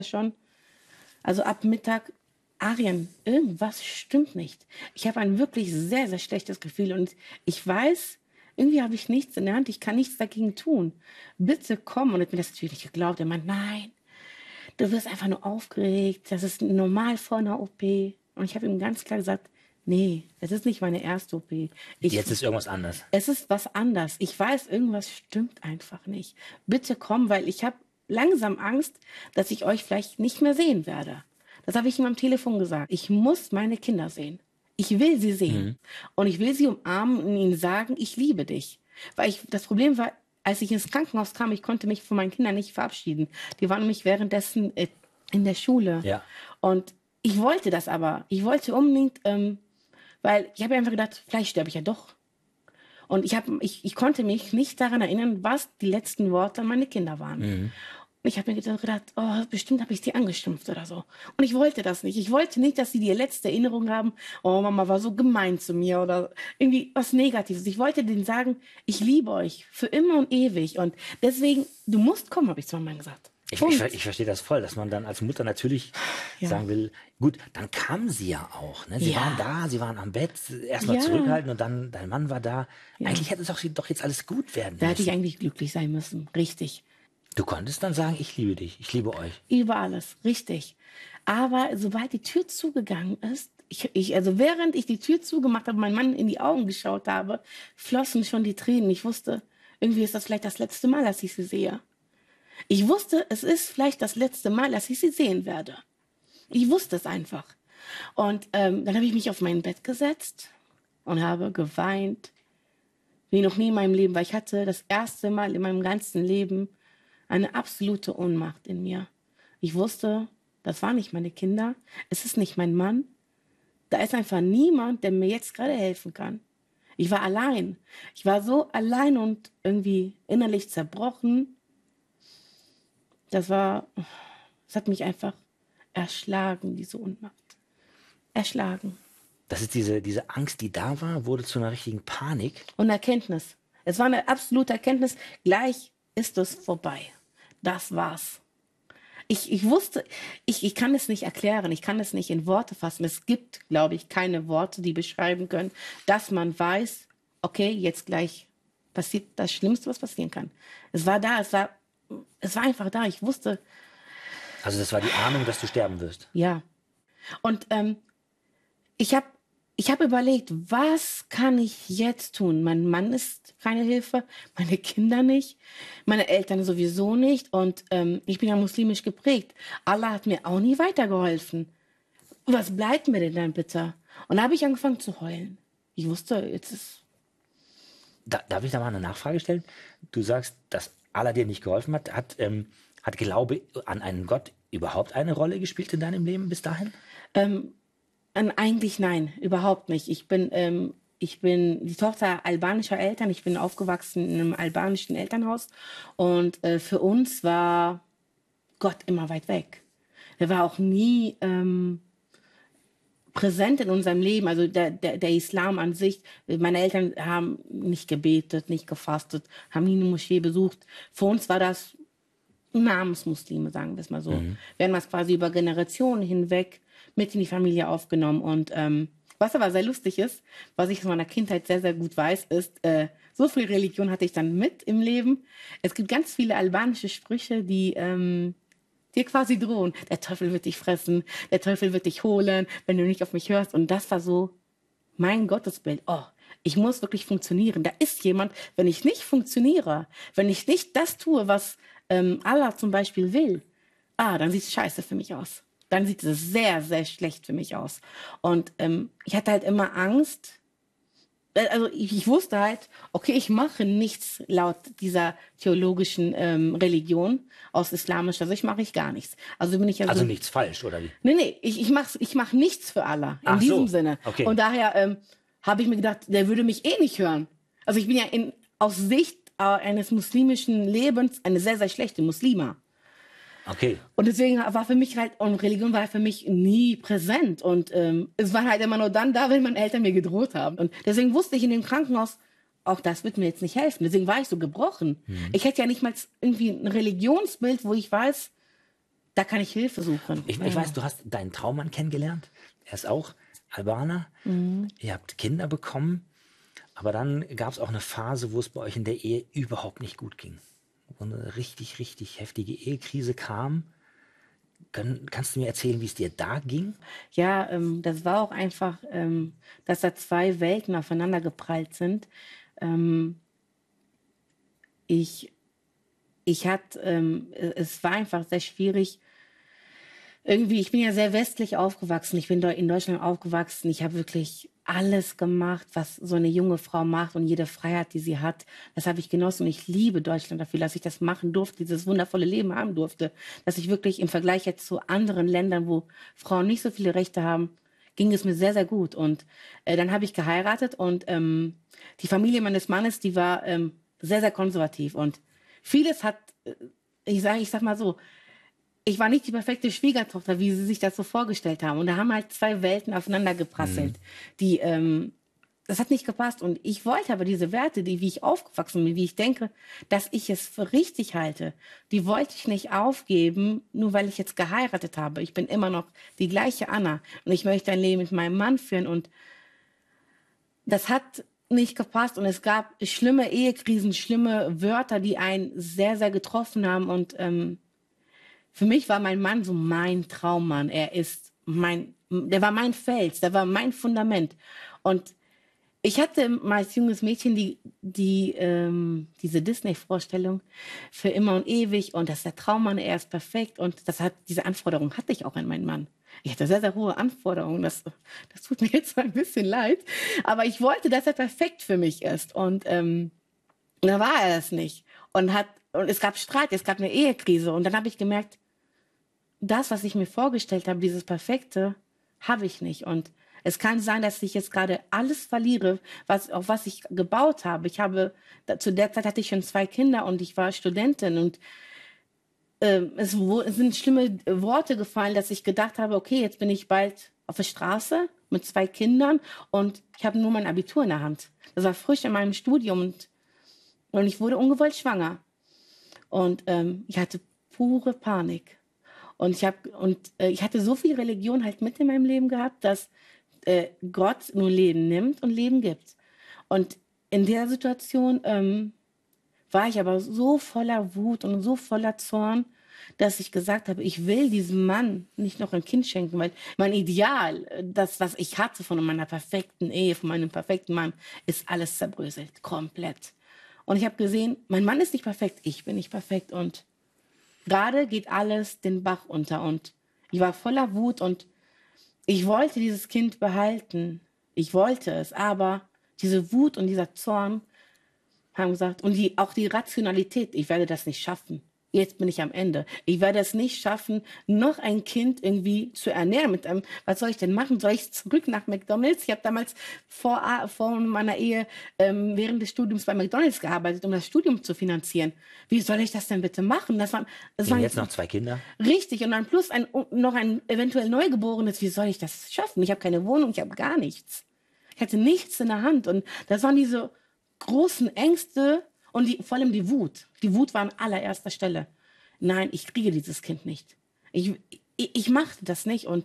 schon. Also ab Mittag, Arjen, irgendwas stimmt nicht. Ich habe ein wirklich sehr, sehr schlechtes Gefühl und ich weiß, irgendwie habe ich nichts in der Hand, ich kann nichts dagegen tun. Bitte komm. Und er hat mir das natürlich nicht geglaubt. Er meint, nein, du wirst einfach nur aufgeregt, das ist normal vor einer OP. Und ich habe ihm ganz klar gesagt, nee, es ist nicht meine erste OP. Jetzt ist irgendwas anders. Es ist was anders. Ich weiß, irgendwas stimmt einfach nicht. Bitte komm, weil ich habe langsam Angst, dass ich euch vielleicht nicht mehr sehen werde. Das habe ich ihm am Telefon gesagt. Ich muss meine Kinder sehen. Ich will sie sehen. Und ich will sie umarmen und ihnen sagen, ich liebe dich. Weil das Problem war, als ich ins Krankenhaus kam, ich konnte mich von meinen Kindern nicht verabschieden. Die waren nämlich währenddessen in der Schule. Ja. Und ich wollte das aber. Ich wollte unbedingt, weil ich habe einfach gedacht, vielleicht sterbe ich ja doch. Und ich konnte mich nicht daran erinnern, was die letzten Worte an meine Kinder waren. Und ich habe mir gedacht, oh, bestimmt habe ich sie angeschimpft oder so. Und ich wollte das nicht. Ich wollte nicht, dass sie die letzte Erinnerung haben, oh, Mama war so gemein zu mir oder irgendwie was Negatives. Ich wollte denen sagen, ich liebe euch für immer und ewig. Und deswegen, du musst kommen, habe ich zu meinem Mann gesagt. Ich verstehe das voll, dass man dann als Mutter natürlich sagen will, gut, dann kam sie ja auch. Ne? Sie waren da, sie waren am Bett, erstmal zurückhalten und dann, dein Mann war da. Eigentlich hätte es doch jetzt alles gut werden müssen. Da hätte ich eigentlich glücklich sein müssen, richtig. Du konntest dann sagen, ich liebe dich, ich liebe euch. Über alles, richtig. Aber sobald die Tür zugegangen ist, also während ich die Tür zugemacht habe, meinem Mann in die Augen geschaut habe, flossen schon die Tränen. Ich wusste, irgendwie ist das vielleicht das letzte Mal, dass ich sie sehe. Ich wusste, es ist vielleicht das letzte Mal, dass ich sie sehen werde. Ich wusste es einfach. Und dann habe ich mich auf mein Bett gesetzt und habe geweint, wie noch nie in meinem Leben, weil ich hatte das erste Mal in meinem ganzen Leben eine absolute Ohnmacht in mir. Ich wusste, das waren nicht meine Kinder, es ist nicht mein Mann. Da ist einfach niemand, der mir jetzt gerade helfen kann. Ich war allein. Ich war so allein und irgendwie innerlich zerbrochen. Es hat mich einfach erschlagen, diese Ohnmacht. Erschlagen. Das ist diese Angst, die da war, wurde zu einer richtigen Panik. Und Erkenntnis. Es war eine absolute Erkenntnis. Gleich ist es vorbei. Das war's. Ich wusste, ich kann es nicht erklären, ich kann es nicht in Worte fassen. Es gibt, glaube ich, keine Worte, die beschreiben können, dass man weiß, okay, jetzt gleich passiert das Schlimmste, was passieren kann. Es war da, es war einfach da. Ich wusste. Also das war die Ahnung, dass du sterben wirst. Ja. Und ich habe überlegt, was kann ich jetzt tun? Mein Mann ist keine Hilfe, meine Kinder nicht, meine Eltern sowieso nicht. Und ich bin ja muslimisch geprägt. Allah hat mir auch nie weitergeholfen. Was bleibt mir denn dann bitte? Und da habe ich angefangen zu heulen. Ich wusste, jetzt ist... Darf ich da mal eine Nachfrage stellen? Du sagst, dass Allah dir nicht geholfen hat. Hat Glaube an einen Gott überhaupt eine Rolle gespielt in deinem Leben bis dahin? Eigentlich nein, überhaupt nicht. Ich bin die Tochter albanischer Eltern. Ich bin aufgewachsen in einem albanischen Elternhaus. Und für uns war Gott immer weit weg. Er war auch nie präsent in unserem Leben. Also der Islam an sich. Meine Eltern haben nicht gebetet, nicht gefastet, haben nie eine Moschee besucht. Für uns war das Namensmuslime, sagen wir es mal so. Wir haben das quasi über Generationen hinweg mit in die Familie aufgenommen. Und was aber sehr lustig ist, was ich aus meiner Kindheit sehr, sehr gut weiß, ist, so viel Religion hatte ich dann mit im Leben. Es gibt ganz viele albanische Sprüche, die dir quasi drohen. Der Teufel wird dich fressen, der Teufel wird dich holen, wenn du nicht auf mich hörst. Und das war so mein Gottesbild. Oh, ich muss wirklich funktionieren. Da ist jemand, wenn ich nicht funktioniere, wenn ich nicht das tue, was Allah zum Beispiel will, dann sieht es scheiße für mich aus. Dann sieht es sehr, sehr schlecht für mich aus. Und ich hatte halt immer Angst. Also ich wusste halt, okay, ich mache nichts laut dieser theologischen Religion aus islamischer Sicht, mache ich gar nichts. Also bin ich ja also nichts falsch, oder wie? Nee, ich mach nichts für Allah, in diesem Sinne. Okay. Und daher habe ich mir gedacht, der würde mich eh nicht hören. Also ich bin ja aus Sicht eines muslimischen Lebens eine sehr, sehr schlechte Muslima. Okay. Und deswegen war für mich halt, und Religion war für mich nie präsent. Und es war halt immer nur dann da, wenn meine Eltern mir gedroht haben. Und deswegen wusste ich in dem Krankenhaus, auch das wird mir jetzt nicht helfen. Deswegen war ich so gebrochen. Ich hätte ja nicht mal irgendwie ein Religionsbild, wo ich weiß, Da kann ich Hilfe suchen. Ich weiß, du hast deinen Traummann kennengelernt. Er ist auch Albaner. Ihr habt Kinder bekommen. Aber dann gab es auch eine Phase, wo es bei euch in der Ehe überhaupt nicht gut ging. Wo eine richtig, richtig heftige Ehekrise kam. Kannst du mir erzählen, wie es dir da ging? Ja, das war auch einfach, dass da zwei Welten aufeinander geprallt sind. Ähm, ich, es war einfach sehr schwierig. Irgendwie, ich bin ja sehr westlich aufgewachsen. Ich bin in Deutschland aufgewachsen. Ich habe wirklich alles gemacht, was so eine junge Frau macht und jede Freiheit, die sie hat. Das habe ich genossen und ich liebe Deutschland dafür, dass ich das machen durfte, dieses wundervolle Leben haben durfte. Dass ich wirklich im Vergleich jetzt zu anderen Ländern, wo Frauen nicht so viele Rechte haben, ging es mir sehr, sehr gut. Und dann habe ich geheiratet und die Familie meines Mannes, die war sehr, sehr konservativ. Und vieles hat, ich sag mal so, ich war nicht die perfekte Schwiegertochter, wie sie sich das so vorgestellt haben. Und da haben halt zwei Welten aufeinander geprasselt. Die, das hat nicht gepasst. Und ich wollte aber diese Werte, wie ich aufgewachsen bin, wie ich denke, dass ich es für richtig halte, die wollte ich nicht aufgeben, nur weil ich jetzt geheiratet habe. Ich bin immer noch die gleiche Anna. Und ich möchte ein Leben mit meinem Mann führen. Und das hat nicht gepasst. Und es gab schlimme Ehekrisen, schlimme Wörter, die einen sehr, sehr getroffen haben. Und für mich war mein Mann so mein Traummann. Der war mein Fels, der war mein Fundament. Und ich hatte mal als junges Mädchen diese Disney-Vorstellung für immer und ewig und dass der Traummann, er ist perfekt und diese Anforderung hatte ich auch an meinen Mann. Ich hatte sehr, sehr hohe Anforderungen. Das tut mir jetzt ein bisschen leid. Aber ich wollte, dass er perfekt für mich ist. Und da war er es nicht. Und es gab Streit, es gab eine Ehekrise. Und dann habe ich gemerkt, das, was ich mir vorgestellt habe, dieses Perfekte, habe ich nicht. Und es kann sein, dass ich jetzt gerade alles verliere, auf was ich gebaut habe. Zu der Zeit hatte ich schon 2 Kinder und ich war Studentin und es sind schlimme Worte gefallen, dass ich gedacht habe, okay, jetzt bin ich bald auf der Straße mit 2 Kindern und ich habe nur mein Abitur in der Hand. Das war frisch in meinem Studium und ich wurde ungewollt schwanger. Und ich hatte pure Panik. Und ich hatte so viel Religion halt mit in meinem Leben gehabt, dass Gott nur Leben nimmt und Leben gibt. Und in der Situation war ich aber so voller Wut und so voller Zorn, dass ich gesagt habe, ich will diesem Mann nicht noch ein Kind schenken, weil mein Ideal, das, was ich hatte von meiner perfekten Ehe, von meinem perfekten Mann, ist alles zerbröselt, komplett. Und ich habe gesehen, mein Mann ist nicht perfekt, ich bin nicht perfekt und gerade geht alles den Bach unter und ich war voller Wut und ich wollte dieses Kind behalten. Ich wollte es, aber diese Wut und dieser Zorn haben gesagt, und auch die Rationalität, ich werde das nicht schaffen. Jetzt bin ich am Ende. Ich werde es nicht schaffen, noch ein Kind irgendwie zu ernähren. Was soll ich denn machen? Soll ich zurück nach McDonald's? Ich habe damals vor meiner Ehe während des Studiums bei McDonald's gearbeitet, um das Studium zu finanzieren. Wie soll ich das denn bitte machen? Das waren jetzt noch 2 Kinder? Richtig. Und dann plus noch ein eventuell Neugeborenes. Wie soll ich das schaffen? Ich habe keine Wohnung, ich habe gar nichts. Ich hatte nichts in der Hand. Und das waren diese großen Ängste und vor allem die Wut. Die Wut war an allererster Stelle. Nein, ich kriege dieses Kind nicht. Ich machte das nicht. Und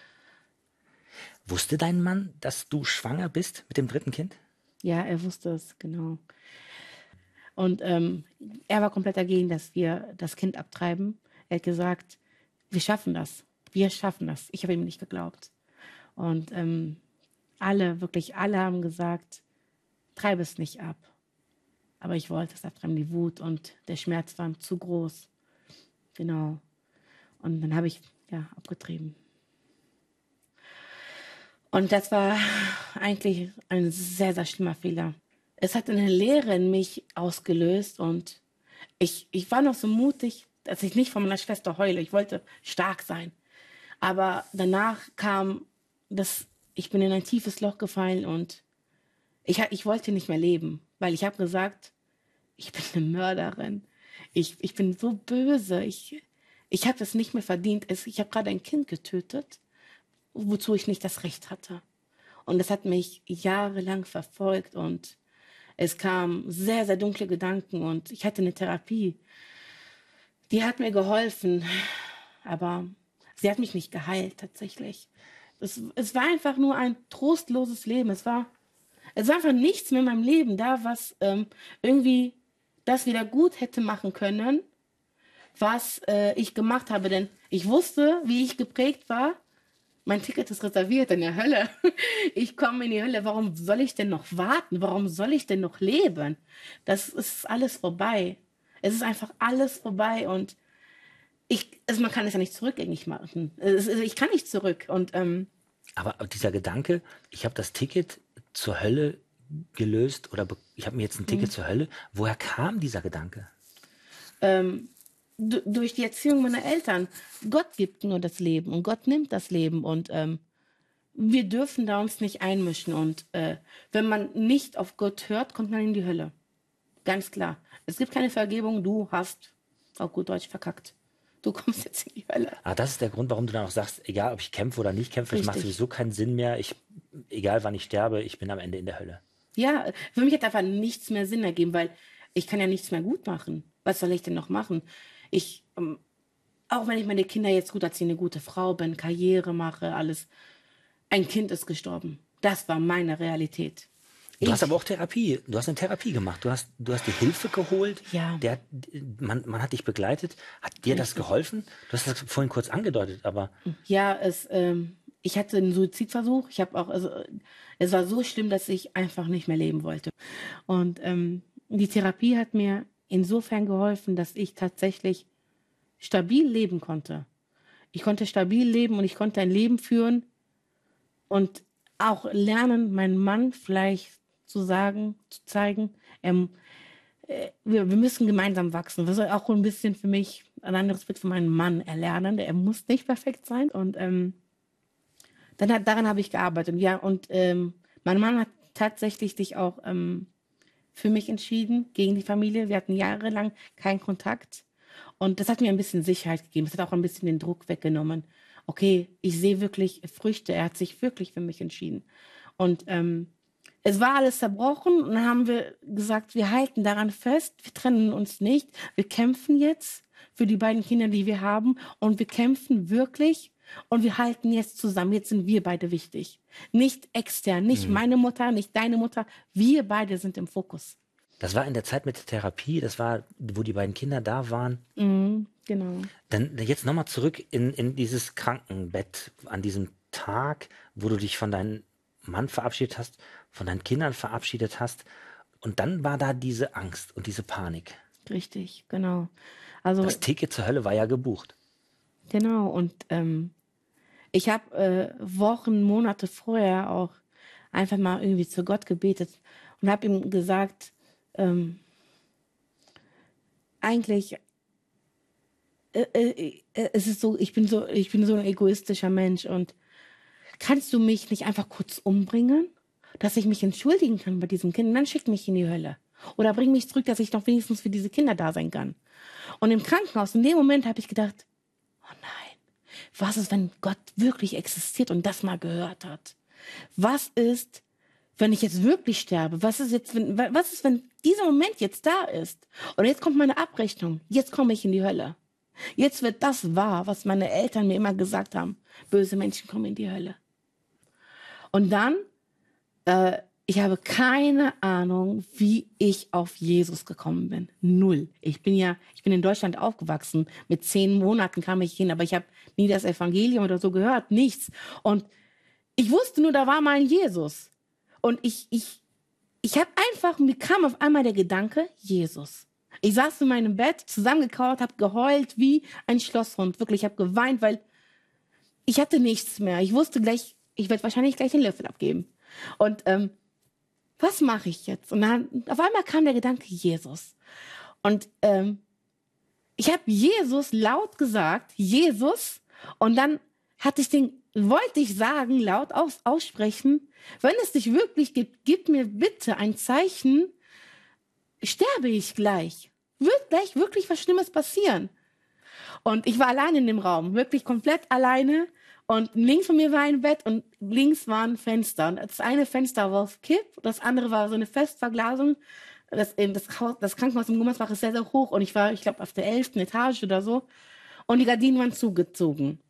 wusste dein Mann, dass du schwanger bist mit dem 3. Kind? Ja, er wusste es, genau. Und er war komplett dagegen, dass wir das Kind abtreiben. Er hat gesagt, wir schaffen das. Wir schaffen das. Ich habe ihm nicht geglaubt. Und wirklich alle haben gesagt, treibe es nicht ab. Aber ich wollte es abtreiben, die Wut und der Schmerz waren zu groß. Genau. Und dann habe ich, abgetrieben. Und das war eigentlich ein sehr, sehr schlimmer Fehler. Es hat eine Leere in mich ausgelöst und ich war noch so mutig, dass ich nicht von meiner Schwester heule. Ich wollte stark sein. Aber danach ich bin in ein tiefes Loch gefallen und ich wollte nicht mehr leben, weil ich habe gesagt, ich bin eine Mörderin. Ich bin so böse. Ich habe das nicht mehr verdient. Ich habe gerade ein Kind getötet, wozu ich nicht das Recht hatte. Und das hat mich jahrelang verfolgt und es kamen sehr, sehr dunkle Gedanken und ich hatte eine Therapie. Die hat mir geholfen, aber sie hat mich nicht geheilt tatsächlich. Es war einfach nur ein trostloses Leben. Es war einfach nichts mehr in meinem Leben da, was irgendwie das wieder gut hätte machen können, was ich gemacht habe. Denn ich wusste, wie ich geprägt war. Mein Ticket ist reserviert in der Hölle. Ich komme in die Hölle. Warum soll ich denn noch warten? Warum soll ich denn noch leben? Das ist alles vorbei. Es ist einfach alles vorbei und man kann es ja nicht zurückgängig machen. Ich kann nicht zurück. Und Aber dieser Gedanke, ich habe das Ticket zur Hölle gelöst oder ich habe mir jetzt ein Ticket zur Hölle. Woher kam dieser Gedanke? Durch die Erziehung meiner Eltern. Gott gibt nur das Leben und Gott nimmt das Leben und wir dürfen da uns nicht einmischen und wenn man nicht auf Gott hört, kommt man in die Hölle. Ganz klar. Es gibt keine Vergebung, du hast auf gut Deutsch verkackt. Du kommst jetzt in die Hölle. Das ist der Grund, warum du dann auch sagst, egal ob ich kämpfe oder nicht kämpfe, es macht sowieso keinen Sinn mehr. Egal wann ich sterbe, ich bin am Ende in der Hölle. Ja, für mich hat einfach nichts mehr Sinn ergeben, weil ich kann ja nichts mehr gut machen. Was soll ich denn noch machen? Auch wenn ich meine Kinder jetzt gut erziehe, eine gute Frau bin, Karriere mache, alles. Ein Kind ist gestorben. Das war meine Realität. Du hast aber auch Therapie. Du hast eine Therapie gemacht. Du hast die Hilfe geholt. Ja. Man hat dich begleitet. Hat dir das geholfen? Du hast das vorhin kurz angedeutet, aber... Ja, ich hatte einen Suizidversuch. Es war so schlimm, dass ich einfach nicht mehr leben wollte. Und die Therapie hat mir insofern geholfen, dass ich tatsächlich stabil leben konnte. Ich konnte stabil leben und ich konnte ein Leben führen und auch lernen, meinem Mann vielleicht zu zeigen, wir müssen gemeinsam wachsen. Das ist auch ein bisschen für mich ein anderes Bild von meinem Mann erlernen. Er muss nicht perfekt sein. Und daran habe ich gearbeitet. Ja, und mein Mann hat tatsächlich sich auch für mich entschieden, gegen die Familie. Wir hatten jahrelang keinen Kontakt. Und das hat mir ein bisschen Sicherheit gegeben. Das hat auch ein bisschen den Druck weggenommen. Okay, ich sehe wirklich Früchte. Er hat sich wirklich für mich entschieden. Und es war alles zerbrochen. Und dann haben wir gesagt, wir halten daran fest. Wir trennen uns nicht. Wir kämpfen jetzt für die beiden Kinder, die wir haben. Und wir kämpfen wirklich. Und wir halten jetzt zusammen. Jetzt sind wir beide wichtig. Nicht extern, nicht meine Mutter, nicht deine Mutter. Wir beide sind im Fokus. Das war in der Zeit mit der Therapie, das war, wo die beiden Kinder da waren. Genau. Dann jetzt nochmal zurück in dieses Krankenbett an diesem Tag, wo du dich von deinem Mann verabschiedet hast, von deinen Kindern verabschiedet hast. Und dann war da diese Angst und diese Panik. Richtig, genau. Also das Ticket zur Hölle war ja gebucht. Genau, und ich habe Wochen, Monate vorher auch einfach mal irgendwie zu Gott gebetet und habe ihm gesagt, eigentlich es ist so, ich bin so ein egoistischer Mensch und kannst du mich nicht einfach kurz umbringen, dass ich mich entschuldigen kann bei diesem Kind und dann schick mich in die Hölle oder bring mich zurück, dass ich noch wenigstens für diese Kinder da sein kann. Und im Krankenhaus, in dem Moment habe ich gedacht, oh nein, was ist, wenn Gott wirklich existiert und das mal gehört hat? Was ist, wenn ich jetzt wirklich sterbe? Was ist, wenn dieser Moment jetzt da ist? Und jetzt kommt meine Abrechnung. Jetzt komme ich in die Hölle. Jetzt wird das wahr, was meine Eltern mir immer gesagt haben. Böse Menschen kommen in die Hölle. Und dann, ich habe keine Ahnung, wie ich auf Jesus gekommen bin. Null. Ich bin in Deutschland aufgewachsen. Mit 10 Monaten kam ich hin, aber ich habe nie das Evangelium oder so gehört. Nichts. Und ich wusste nur, da war mal ein Jesus. Und ich habe einfach, mir kam auf einmal der Gedanke, Jesus. Ich saß in meinem Bett, zusammengekauert, habe geheult wie ein Schlosshund. Wirklich, ich habe geweint, weil ich hatte nichts mehr. Ich wusste gleich, ich werde wahrscheinlich gleich den Löffel abgeben. Und was mache ich jetzt? Und dann auf einmal kam der Gedanke, Jesus. Und ich habe Jesus laut gesagt, Jesus. Und dann wollte ich sagen, laut aussprechen, wenn es dich wirklich gibt, gib mir bitte ein Zeichen, sterbe ich gleich. Wird gleich wirklich was Schlimmes passieren. Und ich war allein in dem Raum, wirklich komplett alleine. Und links von mir war ein Bett und links war ein Fenster. Und das eine Fenster war auf Kipp, das andere war so eine Festverglasung. Das Krankenhaus in Gummersbach ist sehr, sehr hoch und ich war, ich glaube, auf der 11. Etage oder so. und die Gardinen waren zugezogen.